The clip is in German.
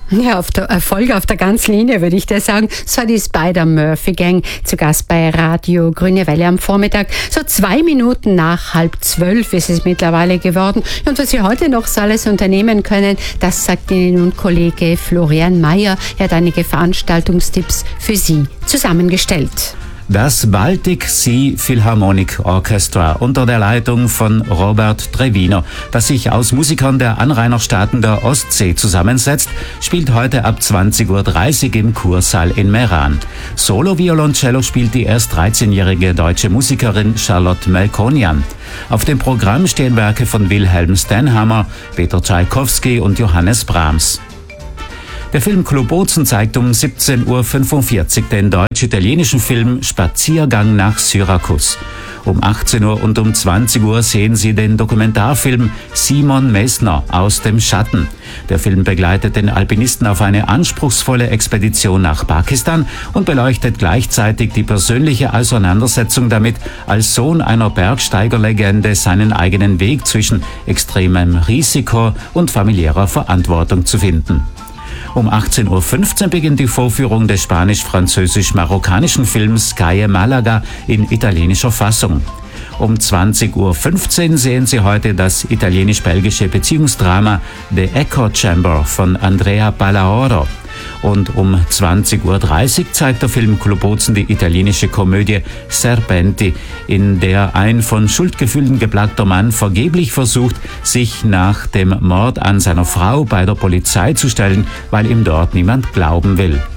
Ja, auf der Folge auf der ganzen Linie würde ich dir sagen. Es war die Spider-Murphy-Gang zu Gast bei Radio Grüne Welle am Vormittag. So 2 Minuten nach 11:30 ist es mittlerweile geworden. Und was Sie heute noch so alles unternehmen können, das sagt Ihnen nun Kollege Florian Mayer. Er hat einige Veranstaltungstipps für Sie zusammengestellt. Das Baltic Sea Philharmonic Orchestra unter der Leitung von Robert Trevino, das sich aus Musikern der Anrainerstaaten der Ostsee zusammensetzt, spielt heute ab 20:30 Uhr im Kursaal in Meran. Solo-Violoncello spielt die erst 13-jährige deutsche Musikerin Charlotte Melkonian. Auf dem Programm stehen Werke von Wilhelm Stenhammar, Peter Tschaikowski und Johannes Brahms. Der Film Club Bozen zeigt um 17:45 Uhr den deutsch-italienischen Film Spaziergang nach Syrakus. Um 18 Uhr und um 20 Uhr sehen Sie den Dokumentarfilm Simon Messner aus dem Schatten. Der Film begleitet den Alpinisten auf eine anspruchsvolle Expedition nach Pakistan und beleuchtet gleichzeitig die persönliche Auseinandersetzung damit, als Sohn einer Bergsteigerlegende seinen eigenen Weg zwischen extremem Risiko und familiärer Verantwortung zu finden. Um 18:15 Uhr beginnt die Vorführung des spanisch-französisch-marokkanischen Films Calle Malaga in italienischer Fassung. Um 20:15 Uhr sehen Sie heute das italienisch-belgische Beziehungsdrama The Echo Chamber von Andrea Palaoro. Und um 20:30 Uhr zeigt der Film Club Bozen die italienische Komödie Serpenti, in der ein von Schuldgefühlen geplagter Mann vergeblich versucht, sich nach dem Mord an seiner Frau bei der Polizei zu stellen, weil ihm dort niemand glauben will.